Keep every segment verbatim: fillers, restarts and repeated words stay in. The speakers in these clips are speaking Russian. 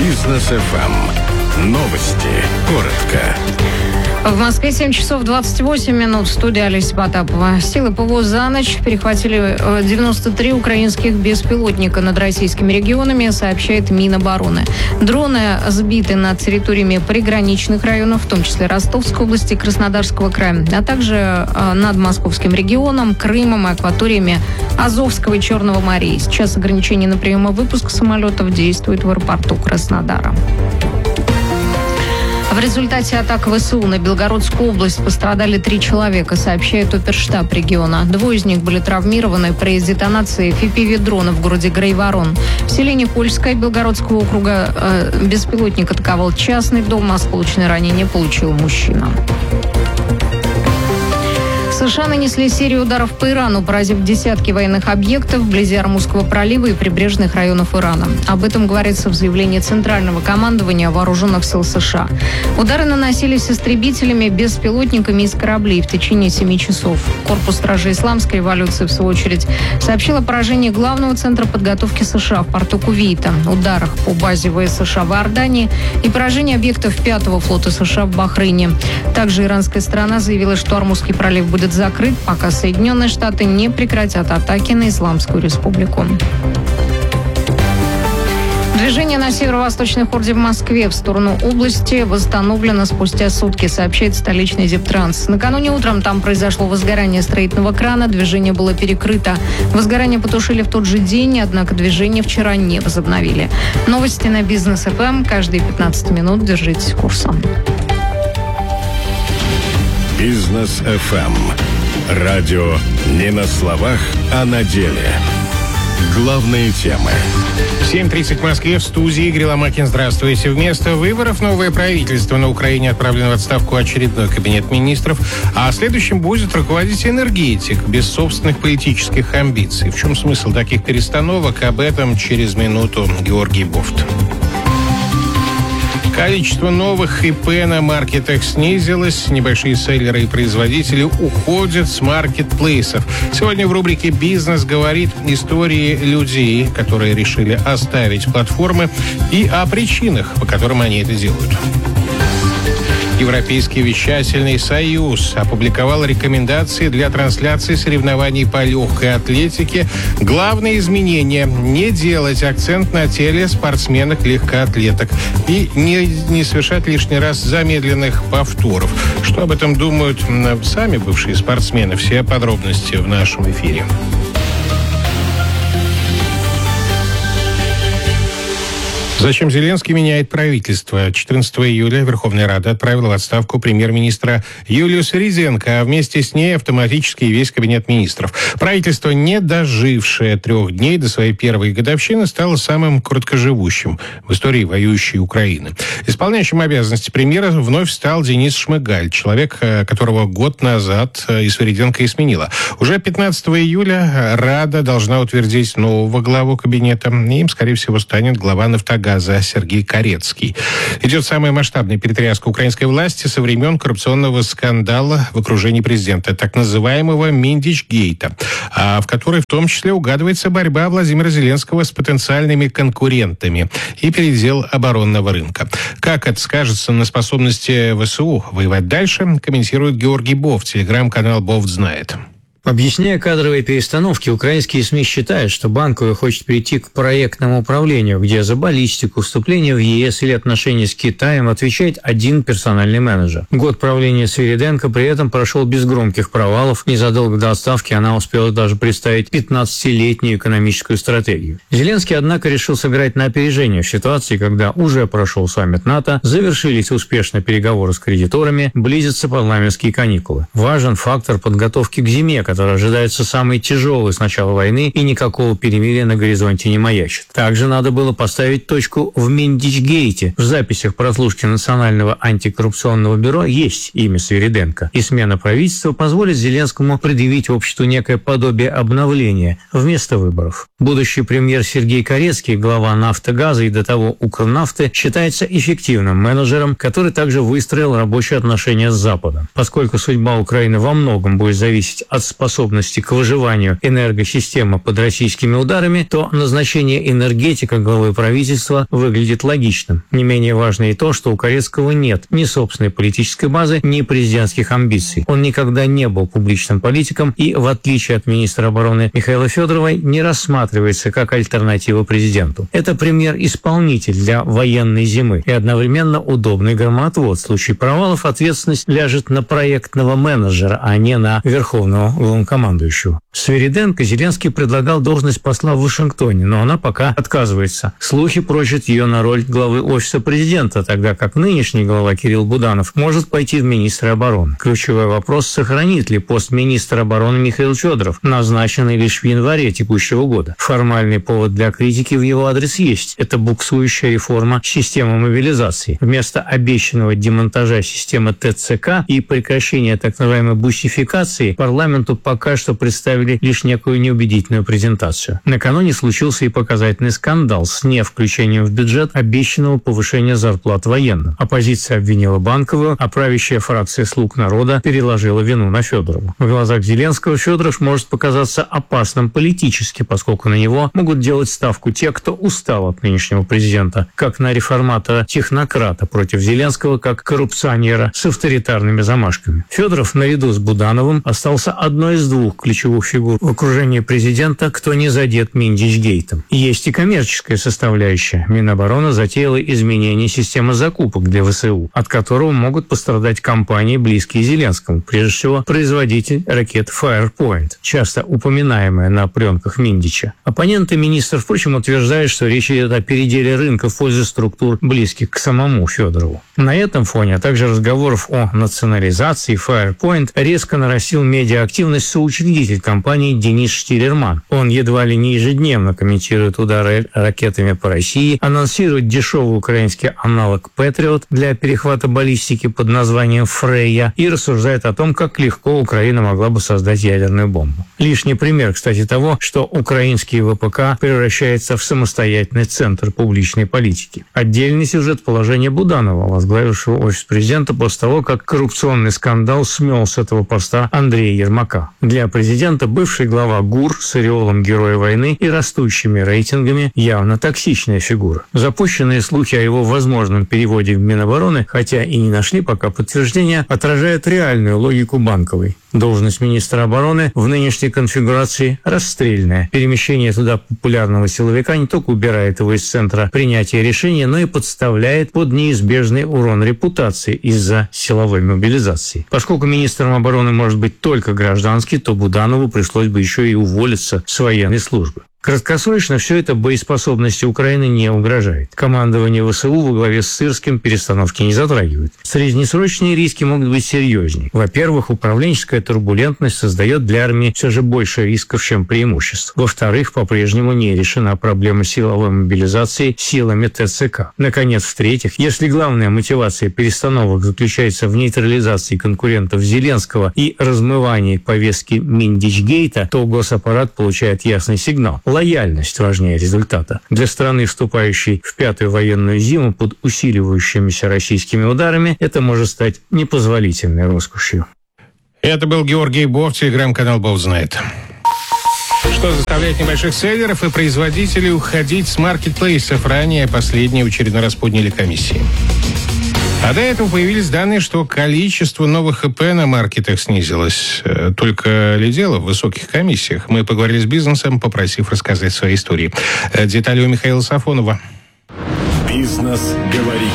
Бизнес эф эм. Новости. Коротко. В Москве семь часов двадцать восемь минут. В студии Олеся Потапова. Силы ПВО за ночь перехватили девяносто три украинских беспилотника над российскими регионами, сообщает Минобороны. Дроны сбиты над территориями приграничных районов, в том числе Ростовской области, Краснодарского края, а также над Московским регионом, Крымом и акваториями Азовского и Черного морей. Сейчас ограничение на прием и выпуск самолетов действует в аэропорту Краснодара. В результате атак ВСУ на Белгородскую область пострадали три человека, сообщает оперштаб региона. Двое из них были травмированы при детонации эф пи ви-дрона в городе Грейворон. В селе Польское Белгородского округа э, беспилотник атаковал частный дом, а осколочное ранение получил мужчина. США нанесли серию ударов по Ирану, поразив десятки военных объектов вблизи Ормузского пролива и прибрежных районов Ирана. Об этом говорится в заявлении Центрального командования Вооруженных сил США. Удары наносились истребителями, беспилотниками из кораблей в течение семи часов. Корпус стражей исламской революции, в свою очередь, сообщил о поражении главного центра подготовки США в порту Кувейта, ударах по базе ВС США в Иордании и поражении объектов пятого флота США в Бахрейне. Также иранская сторона заявила, что Ормузский пролив будет закрыт, пока Соединенные Штаты не прекратят атаки на Исламскую Республику. Движение на северо-восточной хорде в Москве в сторону области восстановлено спустя сутки, сообщает столичный Дептранс. Накануне утром там произошло возгорание строительного крана, движение было перекрыто. Возгорание потушили в тот же день, однако движение вчера не возобновили. Новости на Бизнес эф эм. Каждые пятнадцать минут держитесь курса. Бизнес эф эм. Радио не на словах, а на деле. Главные темы. семь тридцать в Москве. В студии Игорь Ломакин. Здравствуйте. Вместо выборов новое правительство. На Украине отправлено в отставку очередной кабинет министров. А следующим будет руководить энергетик без собственных политических амбиций. В чем смысл таких перестановок? Об этом через минуту Георгий Бофт. Количество новых ИП на маркетах снизилось. Небольшие селлеры и производители уходят с маркетплейсов. Сегодня в рубрике «Бизнес» говорит истории людей, которые решили оставить платформы, и о причинах, по которым они это делают. Европейский вещательный союз опубликовал рекомендации для трансляции соревнований по легкой атлетике. Главное изменение – не делать акцент на теле спортсменок-легкоатлеток и не, не совершать лишний раз замедленных повторов. Что об этом думают сами бывшие спортсмены? Все подробности в нашем эфире. Зачем Зеленский меняет правительство? четырнадцатого июля Верховная Рада отправила в отставку премьер-министра Юлию Свириденко, а вместе с ней автоматически весь кабинет министров. Правительство, не дожившее трех дней до своей первой годовщины, стало самым короткоживущим в истории воюющей Украины. Исполняющим обязанности премьера вновь стал Денис Шмыгаль, человек, которого год назад и Свириденко и сменила. Уже пятнадцатого июля Рада должна утвердить нового главу кабинета. Им, скорее всего, станет глава «Нафтогаза» Сергей Карецкий. Идет самая масштабная перетряска украинской власти со времен коррупционного скандала в окружении президента, так называемого Миндичгейта, в которой в том числе угадывается борьба Владимира Зеленского с потенциальными конкурентами и передел оборонного рынка. Как это скажется на способности ВСУ воевать дальше, комментирует Георгий Бофт, телеграм-канал «Бофт знает». Объясняя кадровые перестановки, украинские СМИ считают, что Банковая хочет перейти к проектному управлению, где за баллистику, вступление в ЕС или отношения с Китаем отвечает один персональный менеджер. Год правления Свириденко при этом прошел без громких провалов. Незадолго до отставки она успела даже представить пятнадцатилетнюю экономическую стратегию. Зеленский, однако, решил сыграть на опережение в ситуации, когда уже прошел саммит НАТО, завершились успешно переговоры с кредиторами, близятся парламентские каникулы. Важен фактор подготовки к зиме, который ожидается самый тяжелый с начала войны, и никакого перемирия на горизонте не маячит. Также надо было поставить точку в Миндичгейте. В записях прослушки Национального антикоррупционного бюро есть имя Свириденко, и смена правительства позволит Зеленскому предъявить обществу некое подобие обновления вместо выборов. Будущий премьер Сергей Карецкий, глава «Нафтогаза» и до того «Укрнафты», считается эффективным менеджером, который также выстроил рабочие отношения с Западом. Поскольку судьба Украины во многом будет зависеть от способности способности к выживанию энергосистемы под российскими ударами, то назначение энергетика главы правительства выглядит логичным. Не менее важно и то, что у Корецкого нет ни собственной политической базы, ни президентских амбиций. Он никогда не был публичным политиком и, в отличие от министра обороны Михаила Федорова, не рассматривается как альтернатива президенту. Это премьер-исполнитель для военной зимы и одновременно удобный громоотвод. В случае провалов ответственность ляжет на проектного менеджера, а не на верховного главнокомандующего. Свириденко Зеленский предлагал должность посла в Вашингтоне, но она пока отказывается. Слухи прочат ее на роль главы офиса президента, тогда как нынешний глава Кирилл Буданов может пойти в министры обороны. Ключевой вопрос, сохранит ли пост министра обороны Михаил Федоров, назначенный лишь в январе текущего года. Формальный повод для критики в его адрес есть. Это буксующая реформа системы мобилизации. Вместо обещанного демонтажа системы ТЦК и прекращения так называемой бусификации парламенту пока что представили лишь некую неубедительную презентацию. Накануне случился и показательный скандал с невключением в бюджет обещанного повышения зарплат военным. Оппозиция обвинила Банковую, а правящая фракция «Слуг народа» переложила вину на Федорова. В глазах Зеленского Федоров может показаться опасным политически, поскольку на него могут делать ставку те, кто устал от нынешнего президента, как на реформатора-технократа против Зеленского, как коррупционера с авторитарными замашками. Федоров наряду с Будановым остался одной из двух ключевых фигур в окружении президента, кто не задет Миндичгейтом. Есть и коммерческая составляющая. Минобороны затеяла изменение системы закупок для ВСУ, от которого могут пострадать компании, близкие Зеленскому, прежде всего производитель ракет Firepoint, часто упоминаемая на пленках Миндича. Оппоненты министра, впрочем, утверждают, что речь идет о переделе рынка в пользу структур, близких к самому Федорову. На этом фоне, а также разговоров о национализации Firepoint, резко нарастил медиаактивность соучредитель компании Денис Штиллерман. Он едва ли не ежедневно комментирует удары ракетами по России, анонсирует дешевый украинский аналог Patriot для перехвата баллистики под названием Фрейя и рассуждает о том, как легко Украина могла бы создать ядерную бомбу. Лишний пример, кстати, того, что украинский ВПК превращается в самостоятельный центр публичной политики. Отдельный сюжет положения Буданова, возглавившего офис президента после того, как коррупционный скандал смел с этого поста Андрея Ермака. Для президента бывший глава ГУР с ореолом Героя войны и растущими рейтингами явно токсичная фигура. Запущенные слухи о его возможном переводе в Минобороны, хотя и не нашли пока подтверждения, отражают реальную логику Банковой. Должность министра обороны в нынешней конфигурации расстрельная. Перемещение туда популярного силовика не только убирает его из центра принятия решения, но и подставляет под неизбежный урон репутации из-за силовой мобилизации. Поскольку министром обороны может быть только гражданский, то Буданову пришлось бы еще и уволиться с военной службы. Краткосрочно все это боеспособности Украины не угрожает. Командование ВСУ во главе с Сырским перестановки не затрагивает. Среднесрочные риски могут быть серьезнее. Во-первых, управленческая турбулентность создает для армии все же больше рисков, чем преимуществ. Во-вторых, по-прежнему не решена проблема силовой мобилизации силами ТЦК. Наконец, в-третьих, если главная мотивация перестановок заключается в нейтрализации конкурентов Зеленского и размывании повестки Миндичгейта, то госаппарат получает ясный сигнал. Лояльность важнее результата. Для страны, вступающей в пятую военную зиму под усиливающимися российскими ударами, это может стать непозволительной роскошью. Это был Георгий Бов, телеграм-канал Бов знает. Что заставляет небольших селлеров и производителей уходить с маркетплейсов? Ранее последние в очередной раз подняли комиссии. А до этого появились данные, что количество новых ИП на маркетах снизилось. Только ли дело в высоких комиссиях? Мы поговорили с бизнесом, попросив рассказать свои истории. Детали у Михаила Сафонова. Бизнес говорит.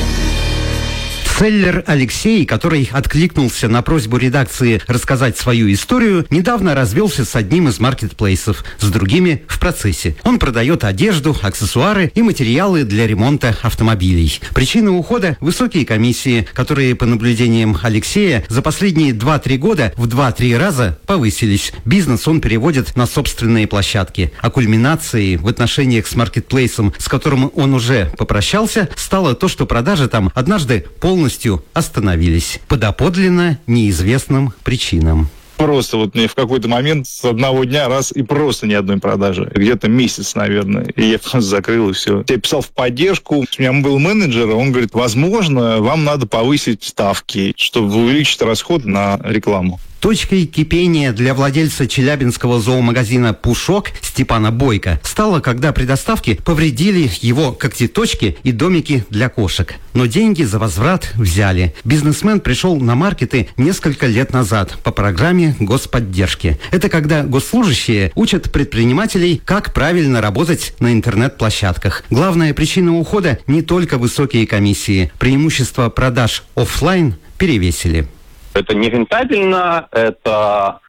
Селлер Алексей, который откликнулся на просьбу редакции рассказать свою историю, недавно развелся с одним из маркетплейсов, с другими в процессе. Он продает одежду, аксессуары и материалы для ремонта автомобилей. Причина ухода – высокие комиссии, которые, по наблюдениям Алексея, за последние два-три года в два-три раза повысились. Бизнес он переводит на собственные площадки. А кульминацией в отношениях с маркетплейсом, с которым он уже попрощался, стало то, что продажи там однажды полностью остановились по доподлинно неизвестным причинам. Просто вот мне в какой-то момент с одного дня раз и просто ни одной продажи. Где-то месяц, наверное. И я просто закрыл, и все. Я писал в поддержку. У меня был менеджер, он говорит, возможно, вам надо повысить ставки, чтобы увеличить расход на рекламу. Точкой кипения для владельца челябинского зоомагазина «Пушок» Степана Бойко стало, когда при доставке повредили его когтеточки и домики для кошек. Но деньги за возврат взяли. Бизнесмен пришел на маркеты несколько лет назад по программе господдержки. Это когда госслужащие учат предпринимателей, как правильно работать на интернет-площадках. Главная причина ухода – не только высокие комиссии. Преимущества продаж офлайн перевесили. Это нерентабельно, это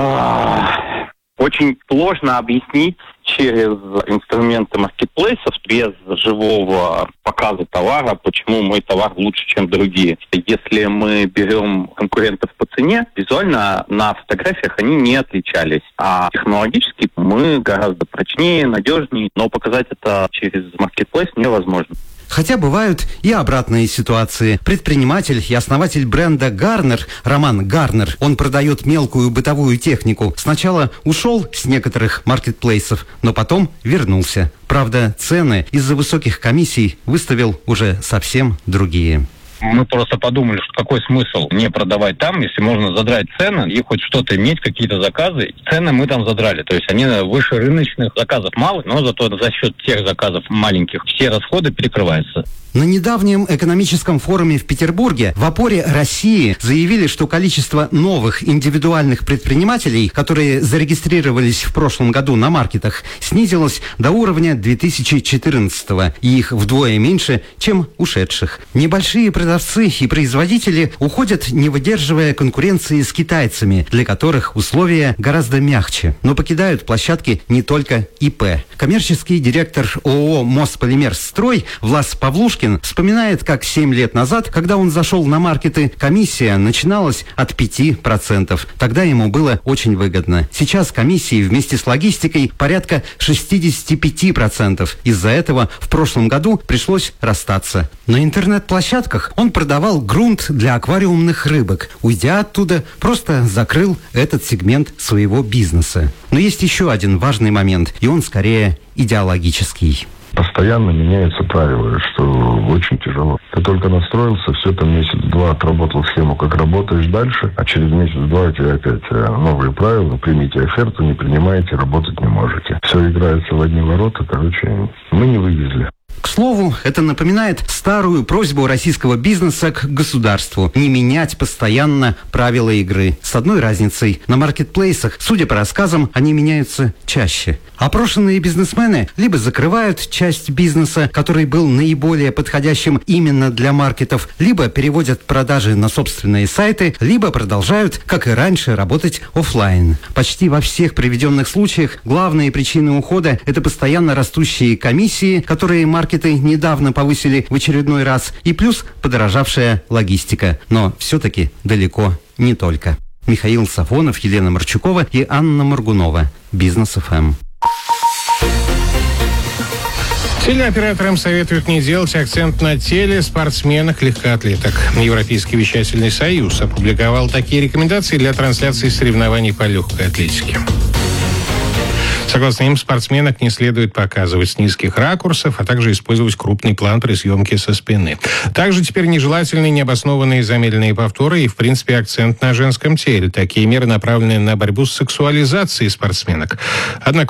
э, очень сложно объяснить через инструменты маркетплейсов без живого показа товара, почему мой товар лучше, чем другие. Если мы берем конкурентов по цене, визуально на фотографиях они не отличались, а технологически мы гораздо прочнее, надежнее, но показать это через маркетплейс невозможно. Хотя бывают и обратные ситуации. Предприниматель и основатель бренда «Гарнер» Роман Гарнер, он продает мелкую бытовую технику. Сначала ушел с некоторых маркетплейсов, но потом вернулся. Правда, цены из-за высоких комиссий выставил уже совсем другие. Мы просто подумали, что какой смысл не продавать там, если можно задрать цены и хоть что-то иметь, какие-то заказы. Цены мы там задрали, то есть они выше рыночных, заказов мало, но зато за счет тех заказов маленьких все расходы перекрываются. На недавнем экономическом форуме в Петербурге в опоре России заявили, что количество новых индивидуальных предпринимателей, которые зарегистрировались в прошлом году на маркетах, снизилось до уровня две тысячи четырнадцатого, и их вдвое меньше, чем ушедших. Небольшие продавцы и производители уходят, не выдерживая конкуренции с китайцами, для которых условия гораздо мягче. Но покидают площадки не только ИП. Коммерческий директор ООО «Мосполимерстрой» Влас Павлушкин вспоминает, как семь лет назад, когда он зашел на маркеты, комиссия начиналась от пяти процентов. Тогда ему было очень выгодно. Сейчас комиссии вместе с логистикой порядка шестьдесят пять процентов. Из-за этого в прошлом году пришлось расстаться. На интернет-площадках он продавал грунт для аквариумных рыбок. Уйдя оттуда, просто закрыл этот сегмент своего бизнеса. Но есть еще один важный момент, и он скорее идеологический. Постоянно меняются правила, что очень тяжело. Ты только настроился, все там месяц-два отработал схему, как работаешь дальше, а через месяц-два у тебя опять новые правила, примите оферту, не принимаете, работать не можете. Все играется в одни ворота, короче, мы не вывезли. К слову, это напоминает старую просьбу российского бизнеса к государству не менять постоянно правила игры. С одной разницей: на маркетплейсах, судя по рассказам, они меняются чаще. Опрошенные бизнесмены либо закрывают часть бизнеса, который был наиболее подходящим именно для маркетов, либо переводят продажи на собственные сайты, либо продолжают, как и раньше, работать офлайн. Почти во всех приведенных случаях главные причины ухода – это постоянно растущие комиссии, которые маркеты недавно повысили в очередной раз, и плюс подорожавшая логистика. Но все-таки далеко не только. Михаил Сафонов, Елена Марчукова и Анна Моргунова. Бизнес эф эм. Телеоператорам советуют не делать акцент на теле, спортсменах, легкоатлеток. Европейский вещательный союз опубликовал такие рекомендации для трансляции соревнований по легкой атлетике. Согласно им, спортсменок не следует показывать с низких ракурсов, а также использовать крупный план при съемке со спины. Также теперь нежелательны необоснованные замедленные повторы и, в принципе, акцент на женском теле. Такие меры направлены на борьбу с сексуализацией спортсменок. Однако